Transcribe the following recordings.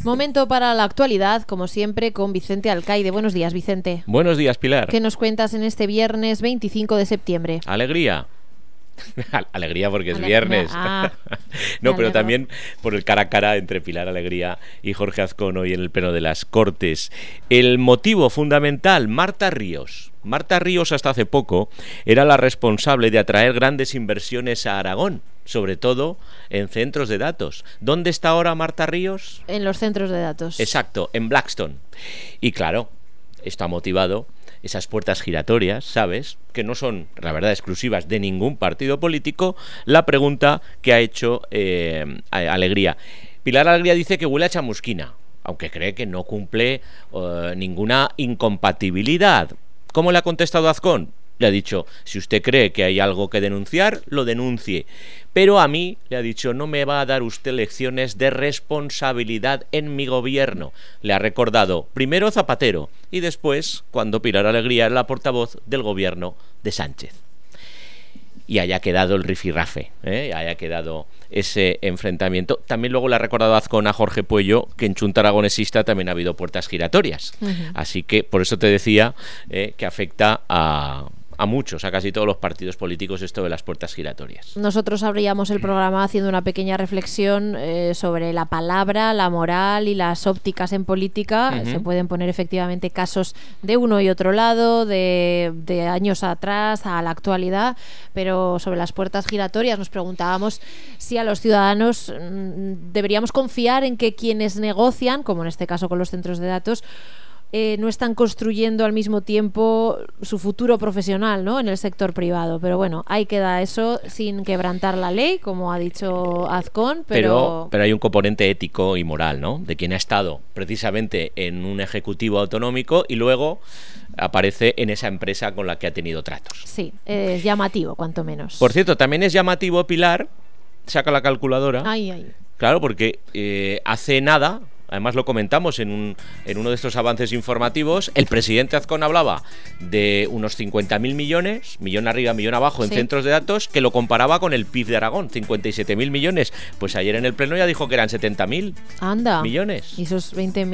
Momento para la actualidad, como siempre, con Vicente Alcaide. Buenos días, Vicente. Buenos días, Pilar. ¿Qué nos cuentas en este viernes 25 de septiembre? Alegría. Alegría porque es viernes. No, pero también por el cara a cara entre Pilar Alegría y Jorge Azcón hoy en el Pleno de las Cortes. El motivo fundamental, Marta Ríos. Marta Ríos hasta hace poco era la responsable de atraer grandes inversiones a Aragón, sobre todo en centros de datos. ¿Dónde está ahora Marta Ríos? En los centros de datos. Exacto, en Blackstone. Y claro, esto ha motivado esas puertas giratorias, ¿sabes?, que no son, la verdad, exclusivas de ningún partido político. La pregunta que ha hecho Alegría. Pilar Alegría dice que huele a chamusquina, aunque cree que no cumple ninguna incompatibilidad. ¿Cómo le ha contestado Azcón? Le ha dicho, si usted cree que hay algo que denunciar, lo denuncie. Pero a mí, le ha dicho, no me va a dar usted lecciones de responsabilidad en mi gobierno. Le ha recordado primero Zapatero y después cuando Pilar Alegría era la portavoz del gobierno de Sánchez. Y haya quedado el rifirrafe, haya quedado ese enfrentamiento. También luego le ha recordado Azcón a Jorge Puello que en Chunta Aragonesista también ha habido puertas giratorias. Así que por eso te decía que afecta a muchos, a casi todos los partidos políticos, esto de las puertas giratorias. Nosotros abríamos el programa haciendo una pequeña reflexión sobre la palabra, la moral y las ópticas en política. Se pueden poner efectivamente casos de uno y otro lado, de años atrás a la actualidad, pero sobre las puertas giratorias nos preguntábamos si a los ciudadanos deberíamos confiar en que quienes negocian, como en este caso con los centros de datos, no están construyendo al mismo tiempo su futuro profesional, ¿no?, en el sector privado. Pero bueno, ahí queda eso sin quebrantar la ley, como ha dicho Azcón. Pero hay un componente ético y moral, ¿no?, de quien ha estado precisamente en un ejecutivo autonómico y luego aparece en esa empresa con la que ha tenido tratos. Sí, es llamativo, cuanto menos. Por cierto, también es llamativo, Pilar, saca la calculadora. Ay. Claro, porque hace nada, además lo comentamos en uno de estos avances informativos, el presidente Azcón hablaba de unos 50.000 millones, millón arriba, millón abajo, en centros de datos, que lo comparaba con el PIB de Aragón, 57.000 millones. Pues ayer en el Pleno ya dijo que eran 70.000 millones. ¿Y esos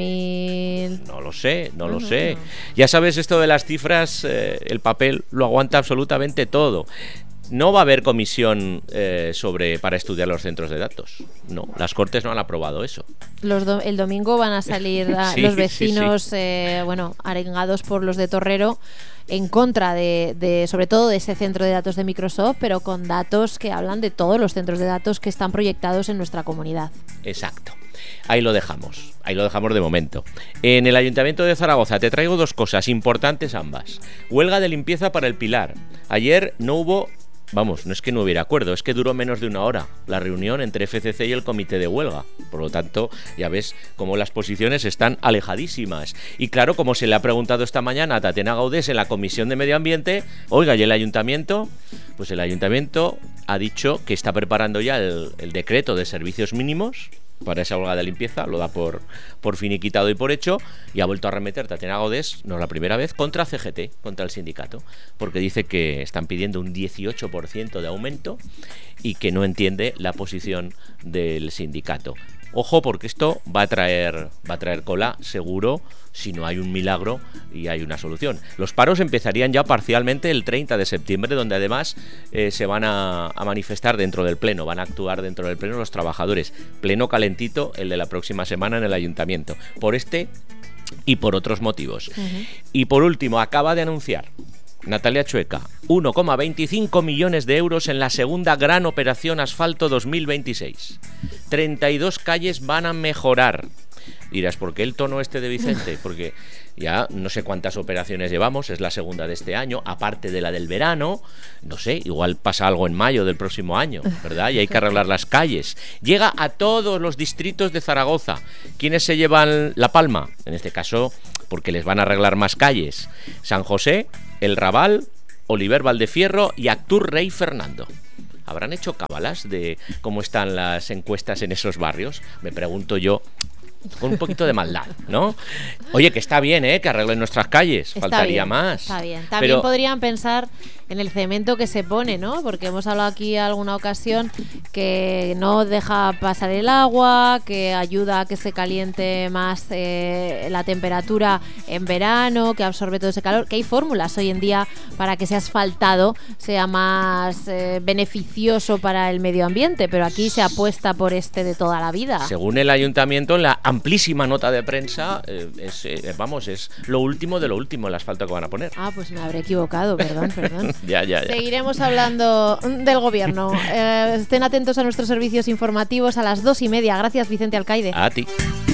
20.000? No lo sé. Ya sabes, esto de las cifras, el papel lo aguanta absolutamente todo. No va a haber comisión para estudiar los centros de datos. No, las Cortes no han aprobado eso. El domingo van a salir los vecinos, arengados por los de Torrero, en contra de sobre todo de ese centro de datos de Microsoft, pero con datos que hablan de todos los centros de datos que están proyectados en nuestra comunidad. Exacto. Ahí lo dejamos de momento. En el Ayuntamiento de Zaragoza te traigo dos cosas importantes ambas. Huelga de limpieza para el Pilar. Ayer no hubo... Vamos, no es que no hubiera acuerdo, es que duró menos de una hora la reunión entre FCC y el comité de huelga. Por lo tanto, ya ves cómo las posiciones están alejadísimas. Y claro, como se le ha preguntado esta mañana a Tatiana Gaudés en la Comisión de Medio Ambiente, oiga, ¿y el ayuntamiento? Pues el ayuntamiento ha dicho que está preparando ya el decreto de servicios mínimos para esa huelga de limpieza, lo da por finiquitado y por hecho, y ha vuelto a arremeter Tatiana Gaudés, no es la primera vez, contra CGT, contra el sindicato, porque dice que están pidiendo un 18% de aumento y que no entiende la posición del sindicato. Ojo, porque esto va a traer cola, seguro, si no hay un milagro y hay una solución. Los paros empezarían ya parcialmente el 30 de septiembre, donde además se van a manifestar dentro del Pleno, van a actuar dentro del Pleno los trabajadores. Pleno calentito, el de la próxima semana en el Ayuntamiento, por este y por otros motivos. Y por último, acaba de anunciar Natalia Chueca 1,25 millones de euros en la segunda gran operación asfalto 2026. 32 calles van a mejorar. Dirás, ¿por qué el tono este de Vicente? Porque ya no sé cuántas operaciones llevamos, es la segunda de este año, aparte de la del verano, no sé, igual pasa algo en mayo del próximo año, ¿verdad? Y hay que arreglar las calles. Llega a todos los distritos de Zaragoza. ¿Quiénes se llevan la palma? En este caso, porque les van a arreglar más calles. San José, El Raval, Oliver Valdefierro y Actur Rey Fernando. ¿Habrán hecho cábalas de cómo están las encuestas en esos barrios? Me pregunto yo, con un poquito de maldad, ¿no? Oye, que está bien, que arreglen nuestras calles, faltaría más. Está bien. También podrían pensar en el cemento que se pone, ¿no? Porque hemos hablado aquí alguna ocasión que no deja pasar el agua, que ayuda a que se caliente más la temperatura en verano, que absorbe todo ese calor, que hay fórmulas hoy en día para que ese asfaltado sea más beneficioso para el medio ambiente, pero aquí se apuesta por este de toda la vida. Según el ayuntamiento, en la amplísima nota de prensa, es lo último de lo último el asfalto que van a poner. Ah, pues me habré equivocado, perdón. Ya. Seguiremos hablando del gobierno. Estén atentos a nuestros servicios informativos a las 2:30. Gracias, Vicente Alcaide. A ti.